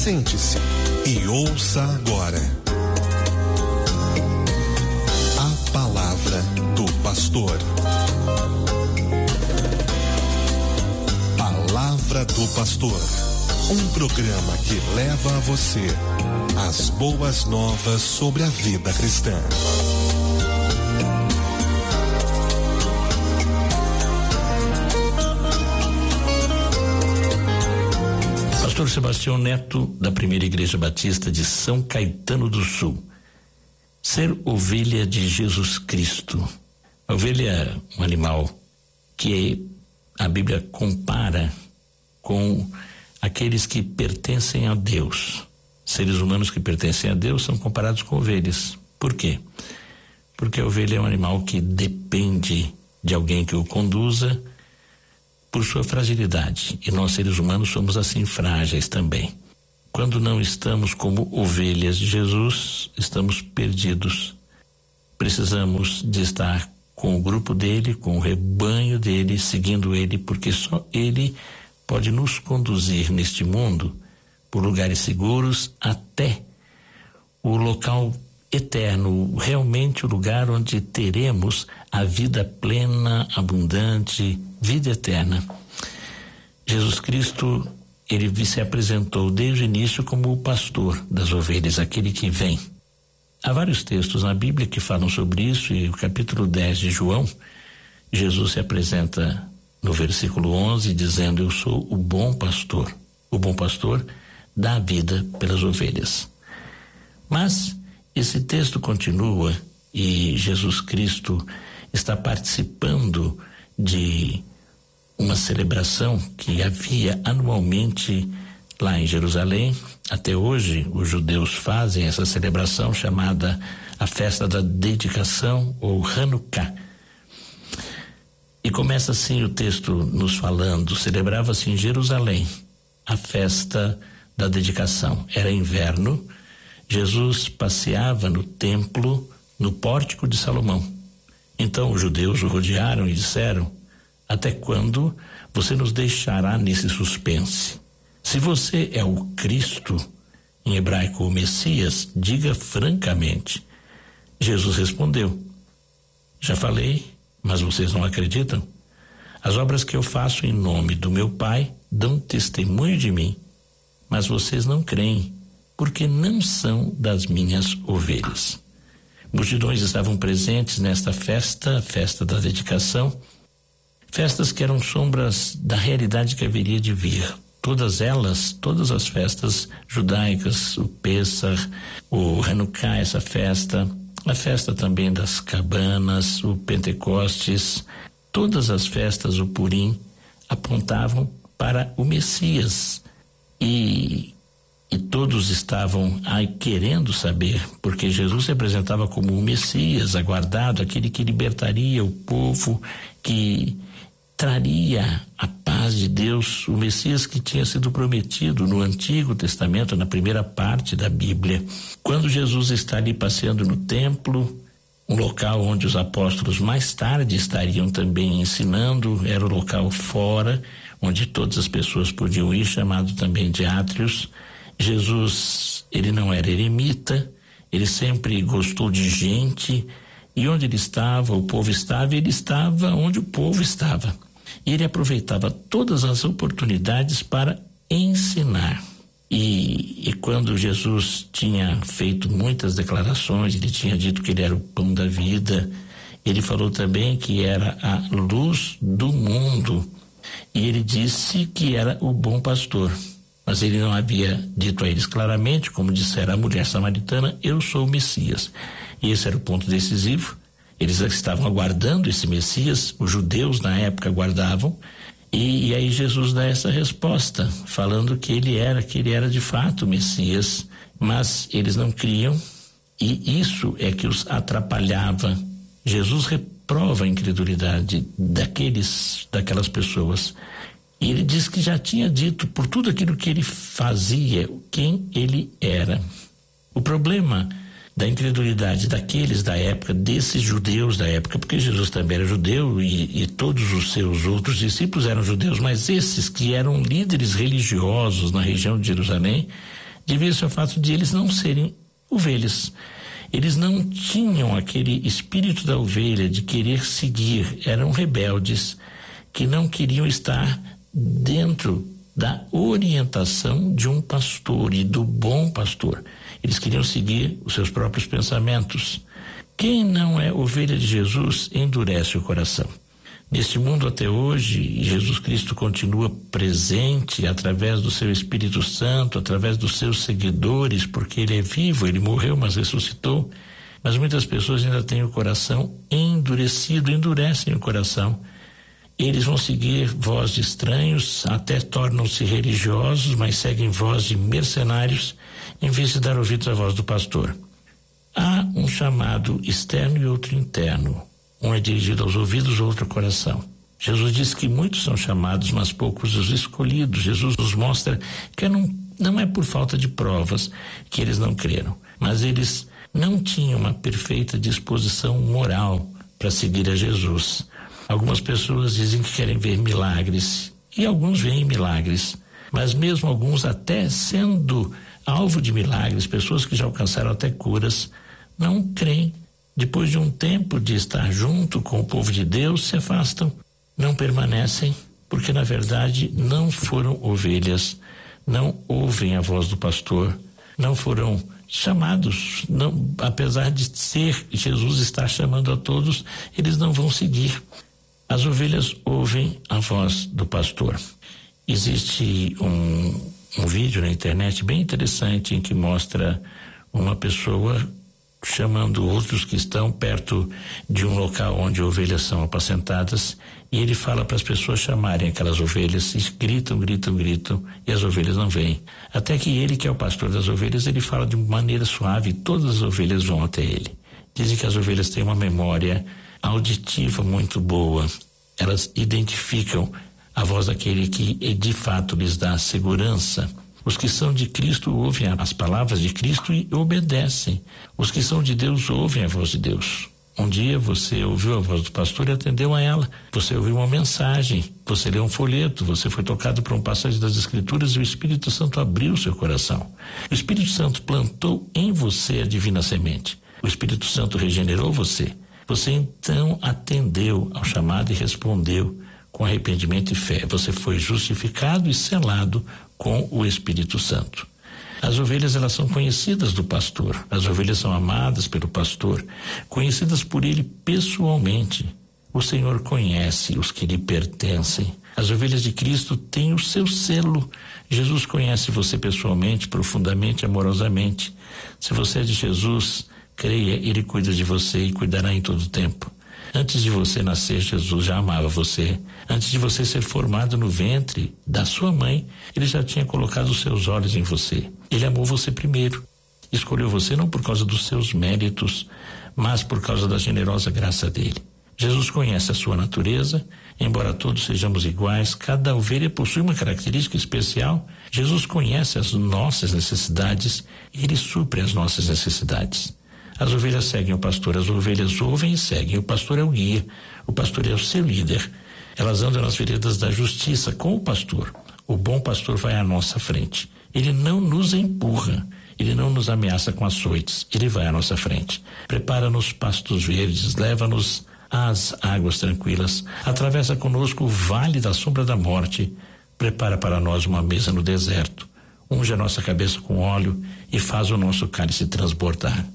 Sente-se e ouça agora a palavra do pastor. Palavra do Pastor, um programa que leva a você as boas novas sobre a vida cristã. Pastor Sebastião Neto, da Primeira Igreja Batista de São Caetano do Sul. Ser ovelha de Jesus Cristo. A ovelha é um animal que a Bíblia compara com aqueles que pertencem a Deus. Seres humanos que pertencem a Deus são comparados com ovelhas. Por quê? Porque a ovelha é um animal que depende de alguém que o conduza por sua fragilidade. E nós, seres humanos, somos assim frágeis também. Quando não estamos como ovelhas de Jesus, estamos perdidos. Precisamos de estar com o grupo dele, com o rebanho dele, seguindo ele, porque só ele pode nos conduzir neste mundo por lugares seguros até o local eterno, realmente o lugar onde teremos a vida plena, abundante, vida eterna. Jesus Cristo, ele se apresentou desde o início como o pastor das ovelhas, aquele que vem. Há vários textos na Bíblia que falam sobre isso, e o capítulo 10 de João, Jesus se apresenta no versículo 11, dizendo: eu sou o bom pastor. O bom pastor dá a vida pelas ovelhas. Mas esse texto continua e Jesus Cristo está participando de uma celebração que havia anualmente lá em Jerusalém. Até hoje os judeus fazem essa celebração chamada a festa da dedicação, ou Hanukkah. E começa assim o texto nos falando: celebrava-se em Jerusalém a festa da dedicação. Era inverno. Jesus passeava no templo, no pórtico de Salomão. Então os judeus o rodearam e disseram: até quando você nos deixará nesse suspense? Se você é o Cristo, em hebraico o Messias, diga francamente. Jesus respondeu: já falei, mas vocês não acreditam? As obras que eu faço em nome do meu Pai dão testemunho de mim, mas vocês não creem, porque não são das minhas ovelhas. Multidões estavam presentes nesta festa, a festa da dedicação, festas que eram sombras da realidade que haveria de vir. Todas as festas judaicas, o Pêssar, o Hanukkah, essa festa, a festa também das cabanas, o Pentecostes, todas as festas, o Purim, apontavam para o Messias. E todos estavam aí querendo saber, porque Jesus se apresentava como o Messias aguardado, aquele que libertaria o povo, que traria a paz de Deus, o Messias que tinha sido prometido no Antigo Testamento, na primeira parte da Bíblia. Quando Jesus está ali passeando no templo, um local onde os apóstolos mais tarde estariam também ensinando, era o local fora, onde todas as pessoas podiam ir, chamado também de átrios. Jesus, ele não era eremita, ele sempre gostou de gente, e onde ele estava, o povo estava, e ele estava onde o povo estava. E ele aproveitava todas as oportunidades para ensinar. E quando Jesus tinha feito muitas declarações, ele tinha dito que ele era o pão da vida, ele falou também que era a luz do mundo, e ele disse que era o bom pastor. Mas ele não havia dito a eles claramente, como dissera a mulher samaritana: eu sou o Messias. E esse era o ponto decisivo. Eles estavam aguardando esse Messias, os judeus na época aguardavam, e aí Jesus dá essa resposta, falando que ele era de fato o Messias, mas eles não criam, e isso é que os atrapalhava. Jesus reprova a incredulidade daquelas pessoas. E ele diz que já tinha dito, por tudo aquilo que ele fazia, quem ele era. O problema da incredulidade daqueles da época, desses judeus da época, porque Jesus também era judeu e todos os seus outros discípulos eram judeus, mas esses que eram líderes religiosos na região de Jerusalém devia-se ao fato de eles não serem ovelhas. Eles não tinham aquele espírito da ovelha de querer seguir, eram rebeldes que não queriam estar dentro da orientação de um pastor e do bom pastor. Eles queriam seguir os seus próprios pensamentos. Quem não é ovelha de Jesus endurece o coração. Neste mundo até hoje, Jesus Cristo continua presente através do seu Espírito Santo, através dos seus seguidores, porque ele é vivo, ele morreu, mas ressuscitou. Mas muitas pessoas ainda têm o coração endurecido, endurecem o coração. Eles vão seguir voz de estranhos, até tornam-se religiosos, mas seguem voz de mercenários, em vez de dar ouvidos à voz do pastor. Há um chamado externo e outro interno. Um é dirigido aos ouvidos, outro ao coração. Jesus diz que muitos são chamados, mas poucos os escolhidos. Jesus nos mostra que não é por falta de provas que eles não creram, mas eles não tinham uma perfeita disposição moral para seguir a Jesus. Algumas pessoas dizem que querem ver milagres, e alguns veem milagres, mas mesmo alguns, até sendo alvo de milagres, pessoas que já alcançaram até curas, não creem. Depois de um tempo de estar junto com o povo de Deus, se afastam, não permanecem, porque na verdade não foram ovelhas, não ouvem a voz do pastor, não foram chamados, não, apesar de ser Jesus estar chamando a todos, eles não vão seguir. As ovelhas ouvem a voz do pastor. Existe um vídeo na internet bem interessante em que mostra uma pessoa chamando outros que estão perto de um local onde ovelhas são apacentadas, e ele fala para as pessoas chamarem aquelas ovelhas, e gritam, e as ovelhas não vêm. Até que ele, que é o pastor das ovelhas, ele fala de maneira suave e todas as ovelhas vão até ele. Dizem que as ovelhas têm uma memória auditiva muito boa. Elas identificam a voz daquele que de fato lhes dá segurança. Os que são de Cristo ouvem as palavras de Cristo e obedecem. Os que são de Deus ouvem a voz de Deus. Um dia você ouviu a voz do pastor e atendeu a ela. Você ouviu uma mensagem, você leu um folheto, você foi tocado por uma passagem das Escrituras e o Espírito Santo abriu o seu coração. O Espírito Santo plantou em você a divina semente. O Espírito Santo regenerou você. Você então atendeu ao chamado e respondeu com arrependimento e fé. Você foi justificado e selado com o Espírito Santo. As ovelhas, elas são conhecidas do pastor. As ovelhas são amadas pelo pastor, conhecidas por ele pessoalmente. O Senhor conhece os que lhe pertencem. As ovelhas de Cristo têm o seu selo. Jesus conhece você pessoalmente, profundamente, amorosamente. Se você é de Jesus, creia, ele cuida de você e cuidará em todo tempo. Antes de você nascer, Jesus já amava você. Antes de você ser formado no ventre da sua mãe, ele já tinha colocado os seus olhos em você. Ele amou você primeiro. Escolheu você não por causa dos seus méritos, mas por causa da generosa graça dele. Jesus conhece a sua natureza, embora todos sejamos iguais, cada ovelha possui uma característica especial. Jesus conhece as nossas necessidades e ele supre as nossas necessidades. As ovelhas seguem o pastor, as ovelhas ouvem e seguem. O pastor é o guia, o pastor é o seu líder. Elas andam nas veredas da justiça com o pastor. O bom pastor vai à nossa frente. Ele não nos empurra, ele não nos ameaça com açoites, ele vai à nossa frente. Prepara-nos pastos verdes, leva-nos às águas tranquilas, atravessa conosco o vale da sombra da morte, prepara para nós uma mesa no deserto, unge a nossa cabeça com óleo e faz o nosso cálice transbordar.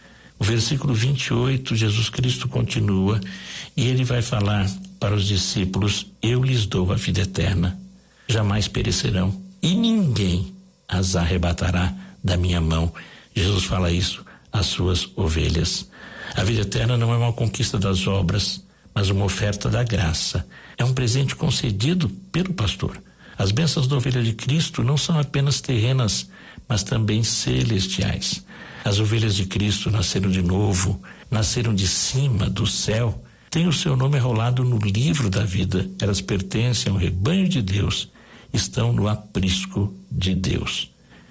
O versículo 28, Jesus Cristo continua e ele vai falar para os discípulos: eu lhes dou a vida eterna, jamais perecerão e ninguém as arrebatará da minha mão. Jesus fala isso às suas ovelhas. A vida eterna não é uma conquista das obras, mas uma oferta da graça. É um presente concedido pelo pastor. As bênçãos da ovelha de Cristo não são apenas terrenas, mas também celestiais. As ovelhas de Cristo nasceram de novo, nasceram de cima, do céu, têm o seu nome enrolado no livro da vida. Elas pertencem ao rebanho de Deus, estão no aprisco de Deus.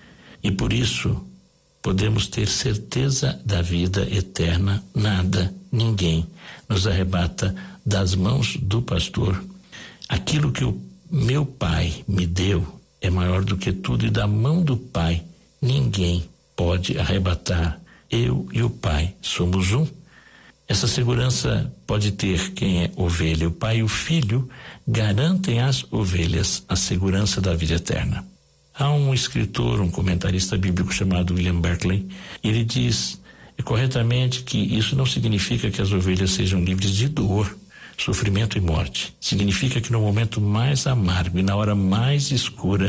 E por isso podemos ter certeza da vida eterna. Nada, ninguém nos arrebata das mãos do pastor. Aquilo que o meu Pai me deu é maior do que tudo, e da mão do Pai ninguém pode arrebatar. Eu e o Pai somos um. Essa segurança pode ter quem é ovelha. O Pai e o Filho garantem às ovelhas a segurança da vida eterna. Há um escritor, um comentarista bíblico chamado William Barclay. Ele diz corretamente que isso não significa que as ovelhas sejam livres de dor, sofrimento e morte. Significa que no momento mais amargo e na hora mais escura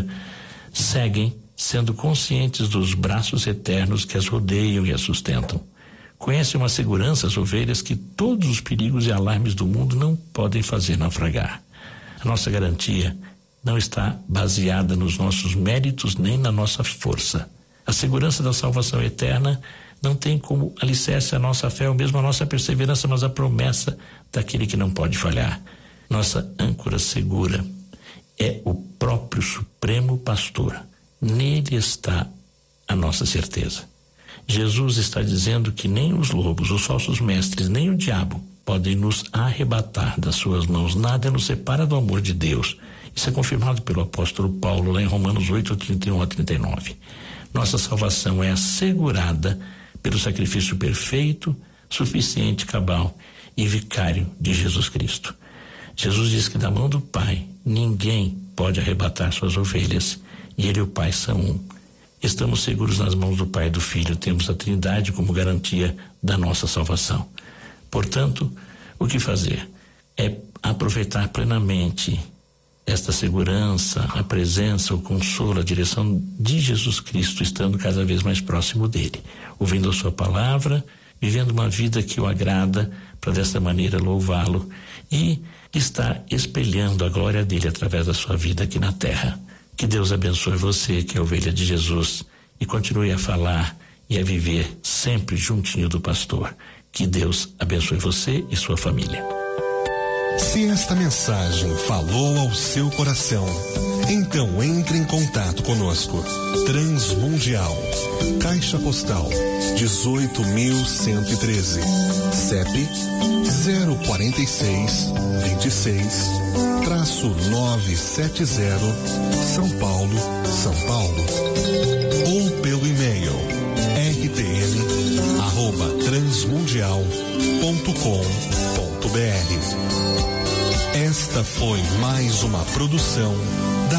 seguem sendo conscientes dos braços eternos que as rodeiam e as sustentam. Conhecem uma segurança as ovelhas que todos os perigos e alarmes do mundo não podem fazer naufragar. A nossa garantia não está baseada nos nossos méritos nem na nossa força. A segurança da salvação eterna não tem como alicerce a nossa fé ou mesmo a nossa perseverança, mas a promessa daquele que não pode falhar. Nossa âncora segura é o próprio Supremo Pastor. Nele está a nossa certeza. Jesus está dizendo que nem os lobos, os falsos mestres, nem o diabo podem nos arrebatar das suas mãos. Nada nos separa do amor de Deus. Isso é confirmado pelo apóstolo Paulo lá em Romanos 8, 31 a 39. Nossa salvação é assegurada pelo sacrifício perfeito, suficiente, cabal e vicário de Jesus Cristo. Jesus diz que da mão do Pai ninguém pode arrebatar suas ovelhas, e Ele e o Pai são um. Estamos seguros nas mãos do Pai e do Filho, temos a Trindade como garantia da nossa salvação. Portanto, o que fazer? É aproveitar plenamente esta segurança, a presença, o consolo, a direção de Jesus Cristo, estando cada vez mais próximo dele, ouvindo a sua palavra, vivendo uma vida que o agrada, para desta maneira louvá-lo e estar espelhando a glória dele através da sua vida aqui na terra. Que Deus abençoe você, que é ovelha de Jesus, e continue a falar e a viver sempre juntinho do pastor. Que Deus abençoe você e sua família. Se esta mensagem falou ao seu coração, então entre em contato conosco. Transmundial, Caixa Postal 18.113, CEP 04626-970, São Paulo, São Paulo. Ou pelo e-mail rtm@transmundial.com.br. Esta foi mais uma produção da